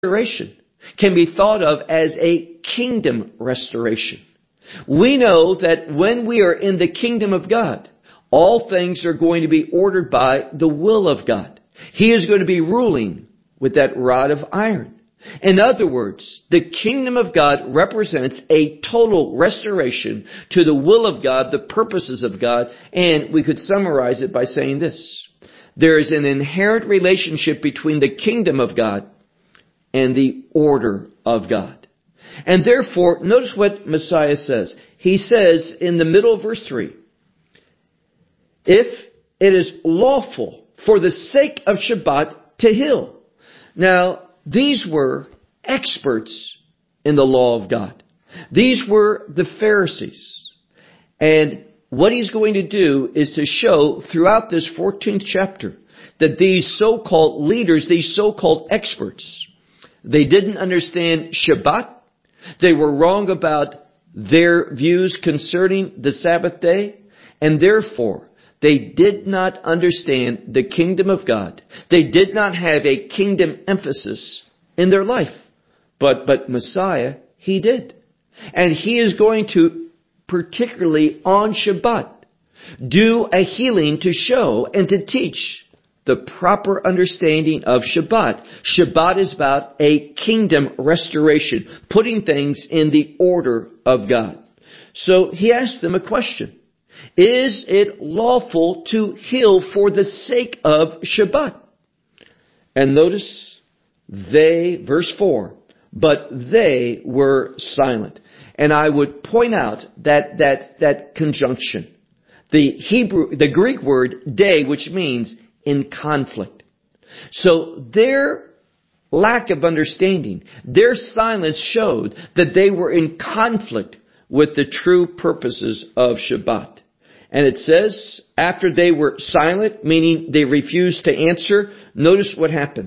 restoration can be thought of as a kingdom restoration. We know that when we are in the kingdom of God, all things are going to be ordered by the will of God. He is going to be ruling with that rod of iron. In other words, the kingdom of God represents a total restoration to the will of God, the purposes of God, and we could summarize it by saying this. There is an inherent relationship between the kingdom of God and the order of God. And therefore, notice what Messiah says. He says in the middle of verse 3, if it is lawful for the sake of Shabbat to heal. Now, these were experts in the law of God. These were the Pharisees. And what he's going to do is to show throughout this 14th chapter that these so-called leaders, these so-called experts, they didn't understand Shabbat. They were wrong about their views concerning the Sabbath day. And therefore, they did not understand the kingdom of God. They did not have a kingdom emphasis in their life. But Messiah, he did. And he is going to, particularly on Shabbat, do a healing to show and to teach the proper understanding of Shabbat. Shabbat is about a kingdom restoration, putting things in the order of God. So he asked them a question. Is it lawful to heal for the sake of Shabbat? And notice, verse 4, but they were silent. And I would point out that conjunction. The Greek word, day, which means in conflict. So their lack of understanding, their silence showed that they were in conflict with the true purposes of Shabbat. And it says, after they were silent, meaning they refused to answer, notice what happened.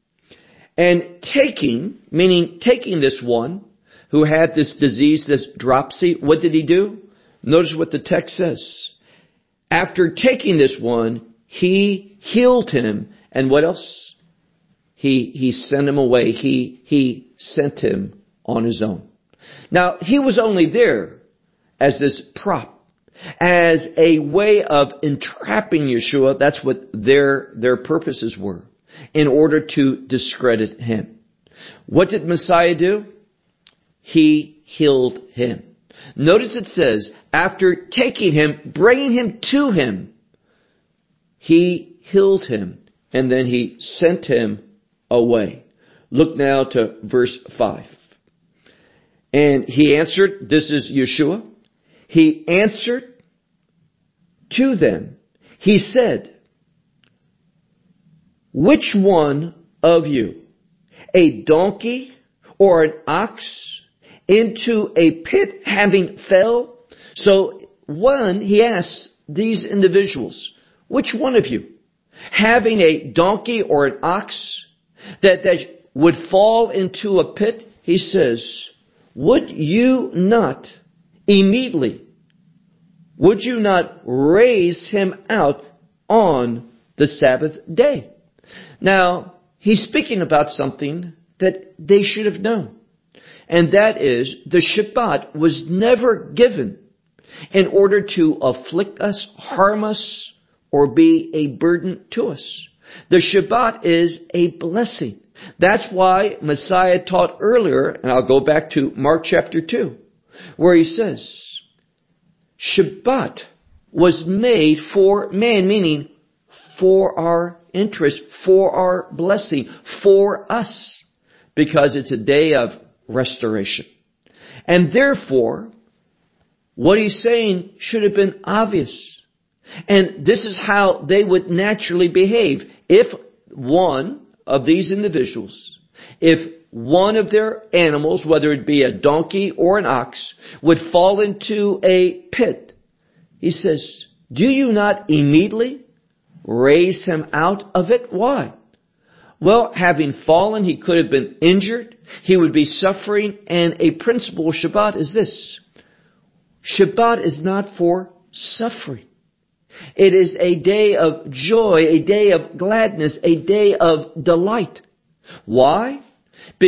And taking this one who had this disease, this dropsy, what did he do? Notice what the text says. After taking this one, he healed him. And what else? He sent him away. He sent him on his own. Now, he was only there as this prop, as a way of entrapping Yeshua. That's what their purposes were, in order to discredit him. What did Messiah do? He healed him. Notice it says, after taking him, bringing him to him, he healed him, and then he sent him away. Look now to verse 5. And he answered, this is Yeshua, he answered to them. He said, which one of you, a donkey or an ox, into a pit having fell? So he asks these individuals, which one of you, having a donkey or an ox that would fall into a pit, he says, would you not immediately, would you not raise him out on the Sabbath day? Now, he's speaking about something that they should have known. And that is, the Shabbat was never given in order to afflict us, harm us, or be a burden to us. The Shabbat is a blessing. That's why Messiah taught earlier, and I'll go back to Mark chapter 2, where he says, Shabbat was made for man, meaning for our interest, for our blessing, for us, because it's a day of restoration. And therefore, what he's saying should have been obvious. And this is how they would naturally behave. If one of these individuals, if one of their animals, whether it be a donkey or an ox, would fall into a pit, he says, do you not immediately raise him out of it? Why? Well, having fallen, he could have been injured. He would be suffering. And a principle of Shabbat is this. Shabbat is not for suffering. It is a day of joy, a day of gladness, a day of delight. Why?